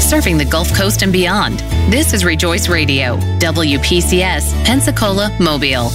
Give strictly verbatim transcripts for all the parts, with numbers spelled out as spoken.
serving the Gulf Coast and beyond. This is Rejoice Radio, W P C S, Pensacola, Mobile.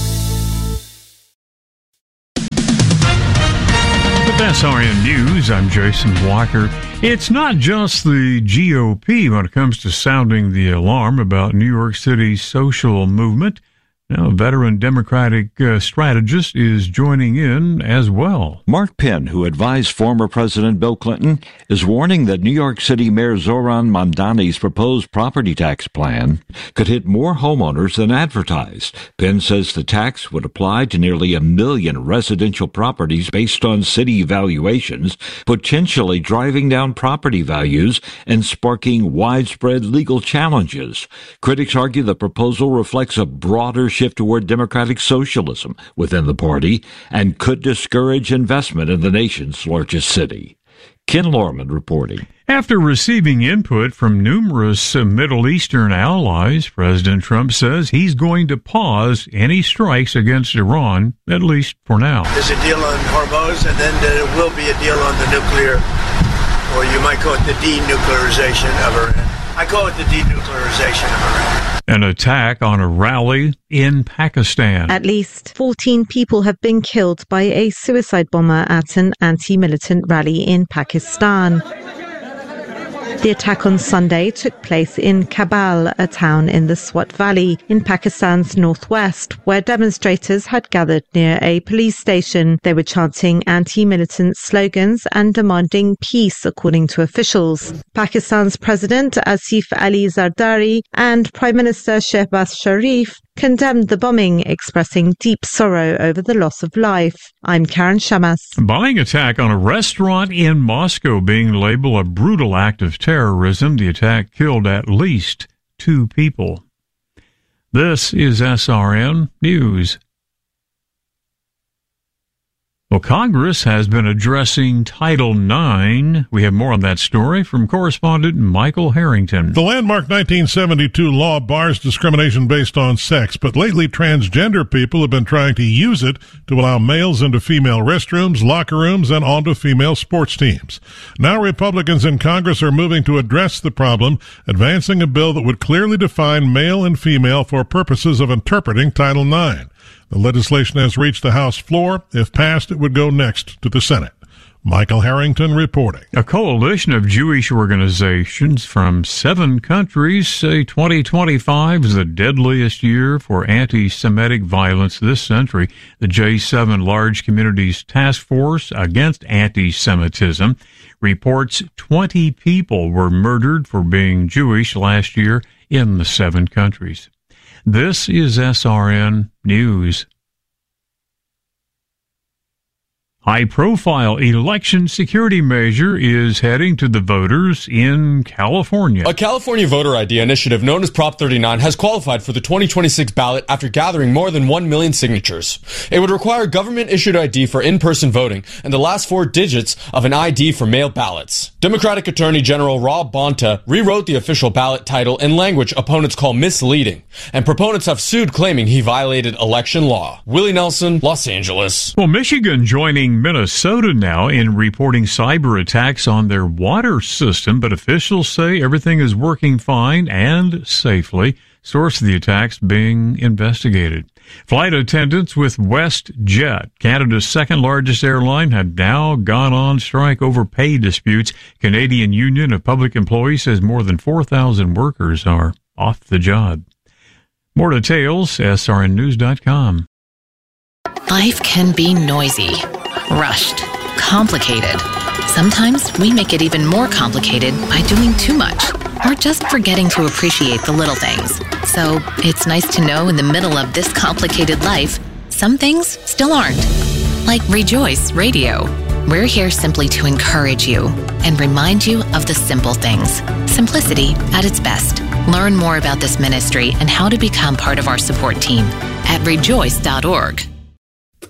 With S R N News, I'm Jason Walker. It's not just the G O P when it comes to sounding the alarm about New York City's social movement. Now, a veteran Democratic uh, strategist is joining in as well. Mark Penn, who advised former President Bill Clinton, is warning that New York City Mayor Zohran Mamdani's proposed property tax plan could hit more homeowners than advertised. Penn says the tax would apply to nearly a million residential properties based on city valuations, potentially driving down property values and sparking widespread legal challenges. Critics argue the proposal reflects a broader shift toward democratic socialism within the party and could discourage investment in the nation's largest city. Ken Lorman reporting. After receiving input from numerous Middle Eastern allies, President Trump says he's going to pause any strikes against Iran, at least for now. There's a deal on Hormuz, and then there will be a deal on the nuclear, or you might call it the denuclearization of Iran. I call it the denuclearization of Iran. An attack on a rally in Pakistan. At least fourteen people have been killed by a suicide bomber at an anti-militant rally in Pakistan. The attack on Sunday took place in Kabul, a town in the Swat Valley in Pakistan's northwest, where demonstrators had gathered near a police station. They were chanting anti-militant slogans and demanding peace, according to officials. Pakistan's President Asif Ali Zardari and Prime Minister Shehbaz Sharif condemned the bombing, expressing deep sorrow over the loss of life. I'm Karen Shamas. A bombing attack on a restaurant in Moscow being labeled a brutal act of terrorism. The attack killed at least two people. This is S R N News. Well, Congress has been addressing Title nine. We have more on that story from correspondent Michael Harrington. The landmark nineteen seventy-two law bars discrimination based on sex, but lately transgender people have been trying to use it to allow males into female restrooms, locker rooms, and onto female sports teams. Now Republicans in Congress are moving to address the problem, advancing a bill that would clearly define male and female for purposes of interpreting Title nine. The legislation has reached the House floor. If passed, it would go next to the Senate. Michael Harrington reporting. A coalition of Jewish organizations from seven countries say twenty twenty-five is the deadliest year for anti-Semitic violence this century. The J seven Large Communities Task Force Against Anti-Semitism reports twenty people were murdered for being Jewish last year in the seven countries. This is S R N News. High-profile election security measure is heading to the voters in California. A California voter I D initiative known as Prop thirty-nine has qualified for the twenty twenty-six ballot after gathering more than one million signatures. It would require government-issued I D for in-person voting and the last four digits of an I D for mail ballots. Democratic Attorney General Rob Bonta rewrote the official ballot title in language opponents call misleading, and proponents have sued claiming he violated election law. Willie Nelson, Los Angeles. Well, Michigan joining Minnesota now in reporting cyber attacks on their water system, but officials say everything is working fine and safely. Source of the attacks being investigated. Flight attendants with WestJet, Canada's second largest airline, had now gone on strike over pay disputes. Canadian Union of Public Employees says more than four thousand workers are off the job. More details, S R N news dot com. Life can be noisy, rushed, complicated. Sometimes we make it even more complicated by doing too much or just forgetting to appreciate the little things. So it's nice to know in the middle of this complicated life, some things still aren't. Like Rejoice Radio. We're here simply to encourage you and remind you of the simple things. Simplicity at its best. Learn more about this ministry and how to become part of our support team at rejoice dot org.